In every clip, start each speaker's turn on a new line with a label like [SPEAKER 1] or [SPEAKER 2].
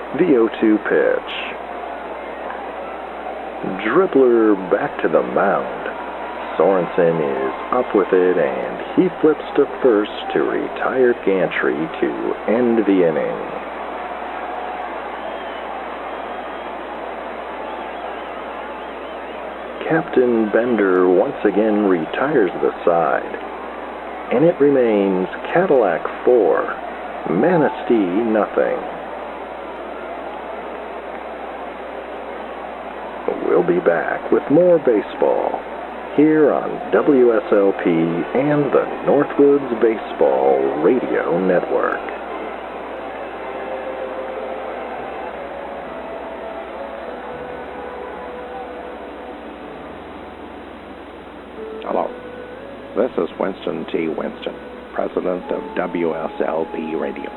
[SPEAKER 1] The 0-2 pitch. Dribbler back to the mound. Sorensen is up with it, and he flips to first to retire Gantry to end the inning. Captain Bender once again retires the side, and it remains Cadillac 4, Manistee nothing. We'll be back with more baseball here on WSLP and the Northwoods Baseball Radio Network.
[SPEAKER 2] Hello, this is Winston T. Winston, President of WSLP Radio.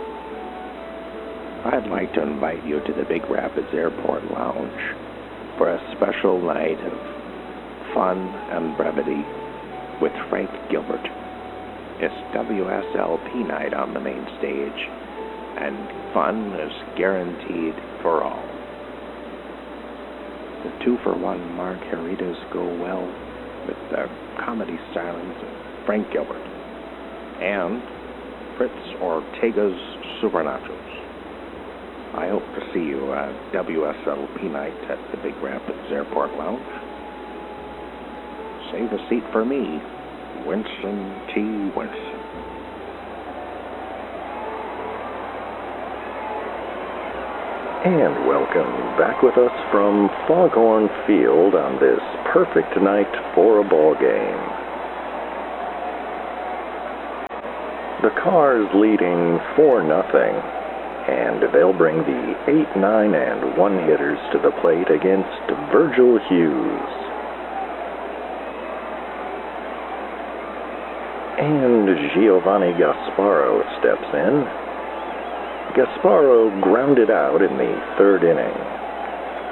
[SPEAKER 2] I'd like to invite you to the Big Rapids Airport Lounge for a special night of fun and brevity with Frank Gilbert. It's WSLP night on the main stage, and fun is guaranteed for all. The 2-for-1 margaritas go well with the comedy stylings of Frank Gilbert and Fritz Ortega's Super Nachos. I hope to see you at WSLP night at the Big Rapids Airport Lounge. Save a seat for me, Winston T. Winston.
[SPEAKER 1] And welcome back with us from Foghorn Field on this perfect night for a ball game. The Cars leading 4-0. And they'll bring the 8, 9, and 1 hitters to the plate against Virgil Hughes. And Giovanni Gasparo steps in. Gasparo grounded out in the 3rd inning.